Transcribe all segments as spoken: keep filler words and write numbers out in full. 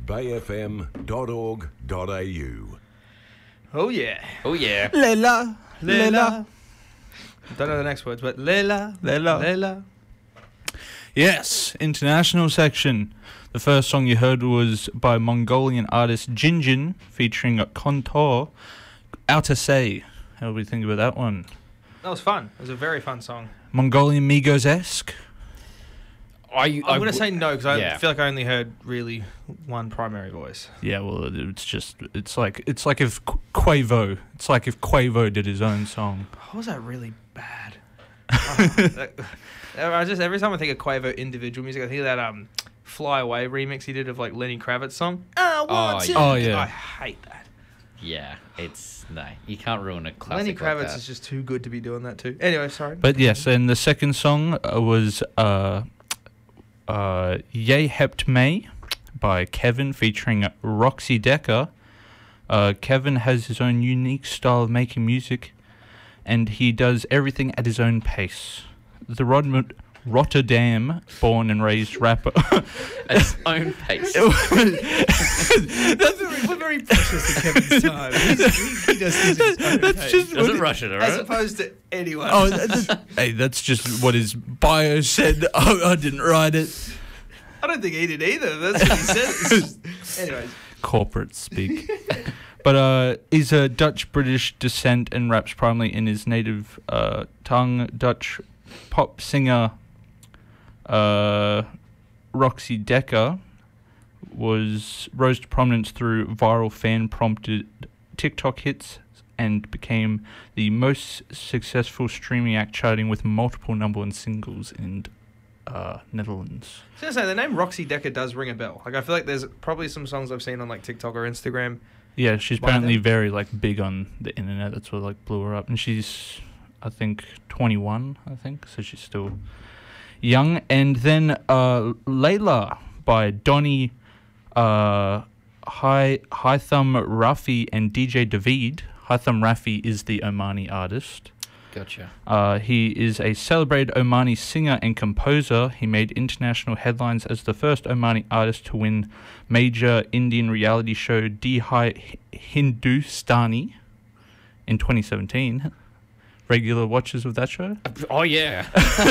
bay f m dot org dot a u. Oh yeah. Oh yeah. Lela, Lela. Don't know the next words, but Lela, Lela. Lela. Yes, international section. The first song you heard was by Mongolian artist Jinjin featuring Kontor, Outer Say. How do we think about that one? That was fun. It was a very fun song. Mongolian Migos-esque? I, I'm I going to say no because I yeah. feel like I only heard really one primary voice. Yeah, well, it's just, it's like, it's like if Qu- Quavo, it's like if Quavo did his own song. How was that really bad? oh, that, I just every time I think of Quavo individual music, I think of that um, "Fly Away" remix he did of like Lenny Kravitz song. I want Oh, to. yeah. Oh, yeah. I hate that. Yeah, it's no, you can't ruin a classic. Lenny like Kravitz that. is just too good to be doing that too. Anyway, sorry. But yes, and the second song uh, was uh, uh, Ye Hebt May by Kevin featuring Roxy Decker. Uh, Kevin has his own unique style of making music, and he does everything at his own pace. The Rod- Rotterdam born and raised rapper. At his own pace. That's very, we're very precious to Kevin's time. He's, he, he does things at his own That's pace. just Doesn't what rush it, as alright? opposed to anyone. Oh, that's, hey, that's just what his bio said. I, I didn't write it. I don't think he did either. That's what he said. It's just- anyways, Corporate speak. But uh, he's a Dutch-British descent and raps primarily in his native uh, tongue. Dutch pop singer uh, Roxy Decker was rose to prominence through viral fan-prompted TikTok hits and became the most successful streaming act, charting with multiple number one singles in uh, Netherlands. I was gonna say the name Roxy Decker does ring a bell. Like I feel like there's probably some songs I've seen on like TikTok or Instagram. Yeah, she's Why apparently then? very like big on the internet. That's what like blew her up, and she's, I think, twenty-one. I think so. She's still young. And then uh, Layla by Donny, uh, High Hytham Rafi and D J David. Hytham Rafi is the Omani artist. Gotcha. Uh, he is a celebrated Omani singer and composer. He made international headlines as the first Omani artist to win major Indian reality show D Hi Hindustani in twenty seventeen. Regular watchers of that show? Oh yeah.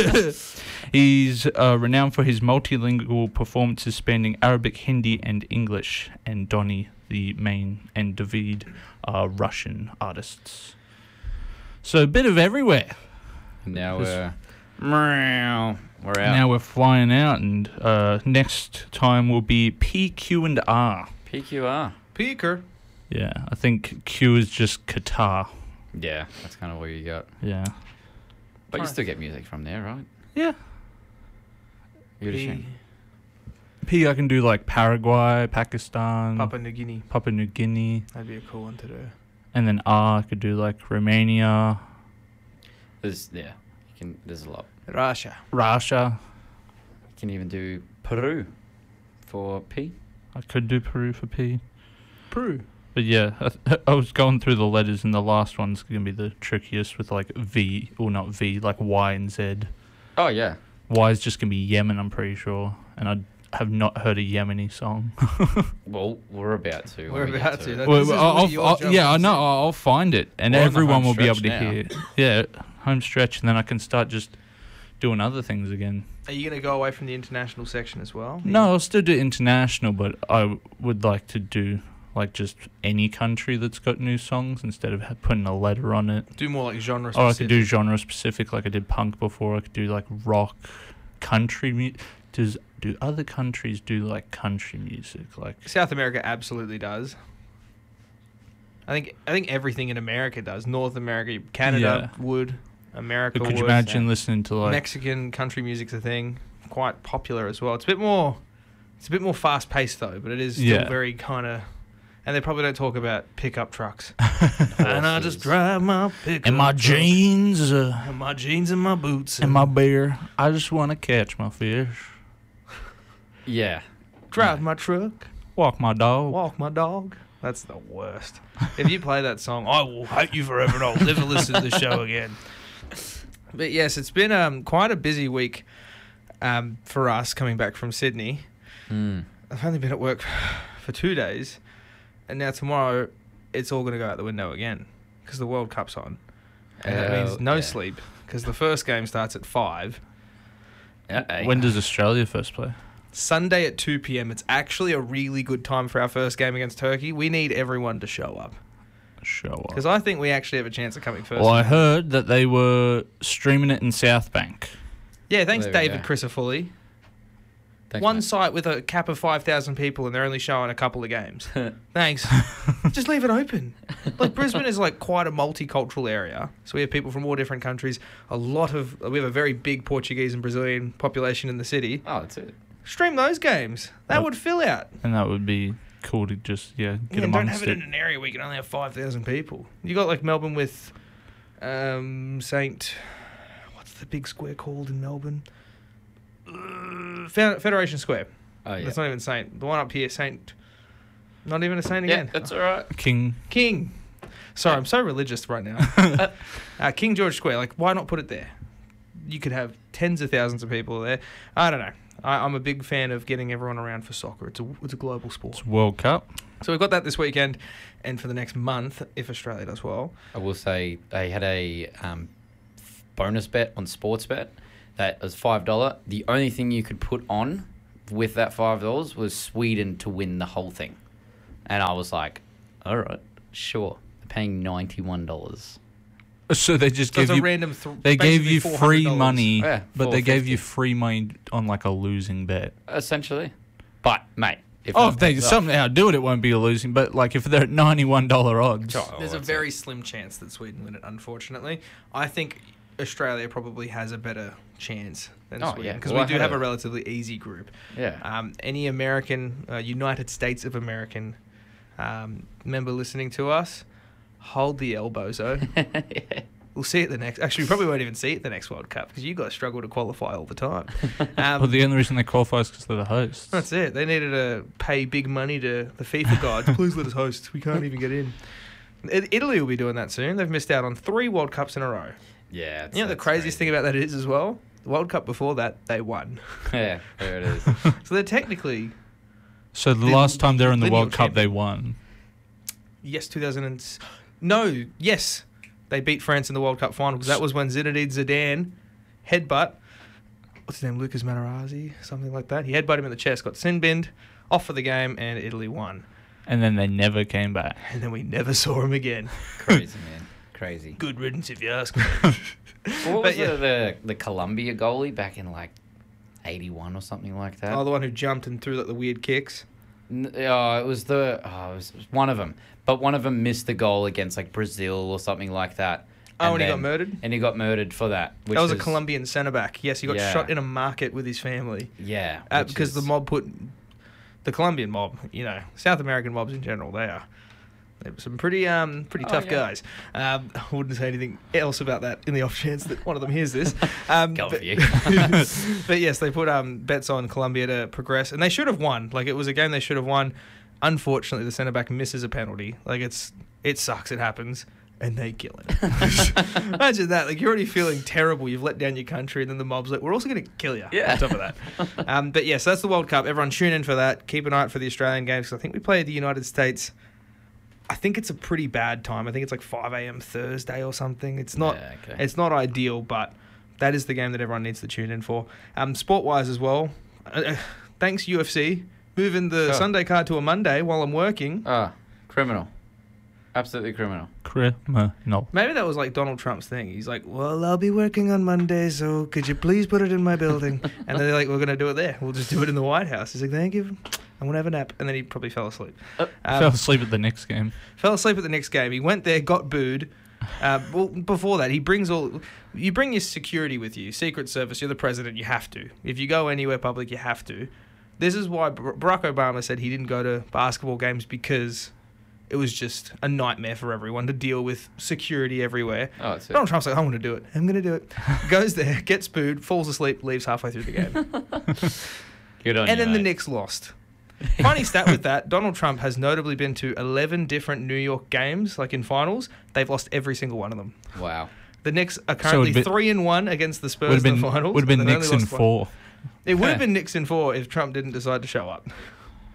He's uh, renowned for his multilingual performances spanning Arabic, Hindi, and English. And Donny, the main, and David are Russian artists. So a bit of everywhere. Now Just- we're meow, we're out. Now we're flying out, and uh, next time will be P, Q, and R. P Q R. Peeker. Yeah, I think Q is just Qatar. Yeah, that's kind of where you got. Yeah. But you Nice. still get music from there, right? Yeah. You're P- ashamed. P, I can do like Paraguay, Pakistan, Papua New Guinea. Papua New Guinea. That'd be a cool one to do. And then R, I could do like Romania, There's yeah, you can. There's a lot. Russia. Russia. You can even do Peru for P. I could do Peru for P. Peru. But yeah, I, th- I was going through the letters, and the last one's going to be the trickiest with like V, or not V, like Y and Z. Oh yeah. Y is just going to be Yemen, I'm pretty sure. And I have not heard a Yemeni song. Well, we're about to. We're when we about get to, to. it. that- Well, This is I'll, really your I'll, job, yeah, I isn't know. it? I'll I'll find it, and We're on the everyone home will be able to stretch now. hear. Yeah, home stretch, and then I can start just doing other things again. Are you going to go away from the international section as well? No, I'll still do international, but I would like to do like just any country that's got new songs instead of ha- putting a letter on it. Do more like genre Or I specific. could do genre specific, like I did punk before. I could do like rock, country music. Does do other countries do like country music? Like South America absolutely does. I think I think everything in America does. North America, Canada would. America but could would. you imagine listening to like Mexican country music's a thing, quite popular as well. It's a bit more, it's a bit more fast paced though, but it is still Yeah. very kind of. And they probably don't talk about pickup trucks. And I just drive my pickup. and my truck, jeans uh, and my jeans and my boots and my beer? I just want to catch my fish, Yeah. drive my truck, walk my dog. walk my dog. That's the worst. If you play that song, I will hate you forever and I'll never listen to the show again. But yes, it's been um, quite a busy week um, for us coming back from Sydney. Mm. I've only been at work for two days, and now tomorrow it's all going to go out the window again because the World Cup's on. And that Oh, means no yeah. sleep because the first game starts at five. Uh-oh. When does Australia first play? Sunday at two p.m. It's actually a really good time for our first game against Turkey. We need everyone to show up Show up. because I think we actually have a chance of coming first. Well, I heard that they were streaming it in South Bank. Yeah, thanks, There we David go. Crisafulli. Thanks, One mate. site with a cap of five thousand people and they're only showing a couple of games. Thanks. Just leave it open. Like, Brisbane is like quite a multicultural area. So we have people from all different countries. A lot of, we have a very big Portuguese and Brazilian population in the city. Oh, that's it. Stream those games. That Oh. would fill out. And that would be cool to just, yeah, get Yeah, and don't amongst have it it. in an area where you can only have five thousand people. You got like Melbourne with um, Saint, what's the big square called in Melbourne? Uh, Fe- Federation Square. Oh, yeah. That's not even Saint. The one up here, Saint. Not even a Saint Yeah, again. that's all right. King. King. Sorry, I'm so religious right now. uh, King George Square. Like, why not put it there? You could have tens of thousands of people there. I don't know. I, I'm a big fan of getting everyone around for soccer. It's a it's a global sport. It's World Cup. So we've got that this weekend, and for the next month, if Australia does well. I will say they had a um, bonus bet on Sportsbet that was five dollars. The only thing you could put on with that five dollars was Sweden to win the whole thing. And I was like, all right, sure. They're paying ninety-one dollars. So they just So it's gave a you. random. Th- They gave basically you four hundred free dollars. money, Yeah, but they gave you four fifty. free money on like a losing bet. Essentially. But, mate. If Oh, that if they pays off- somehow do it, it won't be a losing. But like if they're at ninety-one dollar odds, Oh, There's a that's very it. slim chance that Sweden win it. Unfortunately, I think Australia probably has a better chance than Oh, Sweden yeah. because Well, we I do had have a a- relatively easy group. Yeah. Um, any American, uh, United States of American um, member listening to us, hold the elbows, oh. yeah. We'll see it the next. Actually, we probably won't even see it the next World Cup because you guys struggle to qualify all the time. Um, well, the only reason they qualify is because they're the hosts. That's it. They needed to pay big money to the FIFA gods. Please let us host. We can't even get in. I- Italy will be doing that soon. They've missed out on three World Cups in a row. Yeah. it's- You know the that's craziest crazy. thing about that is as well? The World Cup before that, they won. Yeah, there it is. So they're technically, So the The last time they're in the lineal World Cup, they champion. won. yes, two thousand and... s- No, yes. They beat France in the World Cup final because that was when Zinedine Zidane headbutt, what's his name, Lucas Materazzi, something like that. He headbutted him in the chest, got sin binned, off for the game, and Italy won. And then they never came back. And then we never saw him again. Crazy, man. Crazy. Good riddance if you ask me. Well, what But was yeah. the, the the Colombia goalie back in like eighty-one or something like that? Oh, the one who jumped and threw like the weird kicks. N- oh, it was the oh, it was, it was one of them. But one of them missed the goal against like Brazil or something like that. Oh, and he got then- murdered? And he got murdered for that. Which That was a is- Colombian centre back. Yes, he got Yeah. shot in a market with his family. Yeah, Uh, which because the is- mob put the Colombian mob, you know, South American mobs in general, they are they were some pretty um pretty Oh, tough yeah. guys. Um, I wouldn't say anything else about that in the off chance that one of them hears this. Um, Go but, for you. but yes, they put um bets on Colombia to progress, and they should have won. Like it was a game they should have won. Unfortunately, the centre back misses a penalty. Like it's it sucks. It happens. And they kill it. Imagine that. Like, you're already feeling terrible. You've let down your country, and then the mob's like, we're also going to kill you Yeah. on top of that. Um, but, yes, that's the World Cup. Everyone tune in for that. Keep an eye out for the Australian games, because I think we play the United States. I think it's a pretty bad time. I think it's like five a.m. Thursday or something. It's not Yeah, okay. It's not ideal, but that is the game that everyone needs to tune in for. Um, sport-wise as well, uh, uh, thanks, U F C. Moving the Sure. Sunday card to a Monday while I'm working. Ah, criminal. Absolutely criminal. Criminal. Maybe that was like Donald Trump's thing. He's like, well, I'll be working on Monday, so could you please put it in my building? And then they're like, we're going to do it there. We'll just do it in the White House. He's like, thank you. I'm going to have a nap. And then he probably fell asleep. Uh, Um, Fell asleep at the next game. fell asleep at the next game. He went there, got booed. Uh, well, before that, he brings all... You bring your security with you. Secret Service, you're the president, you have to. If you go anywhere public, you have to. This is why Bar- Barack Obama said he didn't go to basketball games because it was just a nightmare for everyone to deal with security everywhere. Oh, that's it. Donald Trump's like, I want to do it. I'm going to do it. Goes there, gets booed, falls asleep, leaves halfway through the game. Good on and you, then the mate. Knicks lost. Funny stat with that, Donald Trump has notably been to eleven different New York games, like in finals. They've lost every single one of them. Wow. The Knicks are it'd currently be- three and one against the Would Spurs have in been the finals. would have been and they've Knicks only in lost one. four. It would have Yeah. been Knicks in four if Trump didn't decide to show up.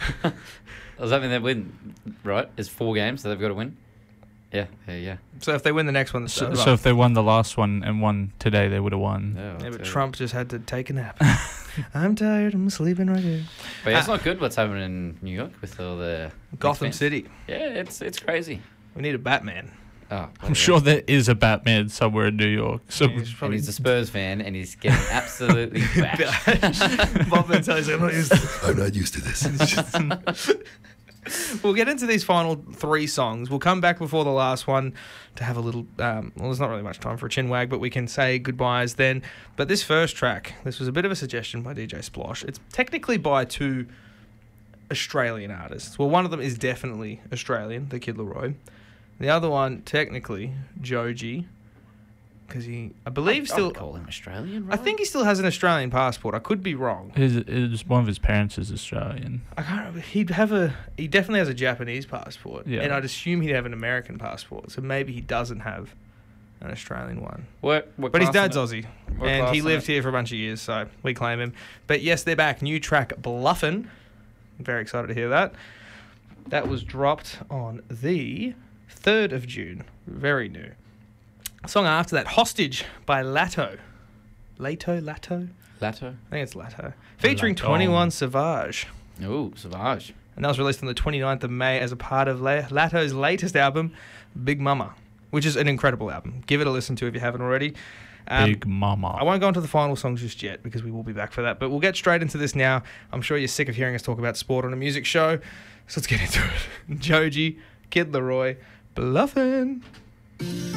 Does that mean they win? Right? It's four games that they've got to win. Yeah, yeah, yeah. So if they win the next one, So, well, so if they won the last one and won today, they would have won. Yeah, yeah, I'll but tell you. Trump just had to take a nap. I'm tired. I'm sleeping right here. But yeah, it's Ah. not good what's happening in New York with all the Gotham fans. City. Yeah, it's it's crazy. We need a Batman. Oh, I'm sure there is a Batman somewhere in New York. So Yeah, he's And probably- he's a Spurs fan, and he's getting absolutely bashed. Bob Ventura's I'm not used to- I'm not used to this. We'll get into these final three songs. We'll come back before the last one to have a little. Um, well, there's not really much time for a chin wag, but we can say goodbyes then. But this first track, this was a bit of a suggestion by D J Splosh. It's technically by two Australian artists. Well, one of them is definitely Australian, the Kid Laroi. The other one, technically, Joji, because he, I believe, I still. would call him Australian. I Right? think he still has an Australian passport. I could be wrong. his, his, one of his parents is Australian. I can't remember. He'd have a. He definitely has a Japanese passport, Yeah. and I'd assume he'd have an American passport. So maybe he doesn't have an Australian one. What, what But his class dad's in Aussie, What and class he in lived it? here for a bunch of years, so we claim him. But yes, they're back. New track, Bluffin'. I'm very excited to hear that. That was dropped on the third of June. Very new. Song after that, Hostage by Lato. Lato? Lato? Lato? I think it's Lato. Featuring Lato. twenty-one Savage. Ooh, Savage. And that was released on the twenty-ninth of May as a part of La- Lato's latest album, Big Mama, which is an incredible album. Give it a listen to if you haven't already. Um, Big Mama. I won't go into the final songs just yet because we will be back for that. But we'll get straight into this now. I'm sure you're sick of hearing us talk about sport on a music show. So let's get into it. Joji, Kid Laroi, Bluffin'.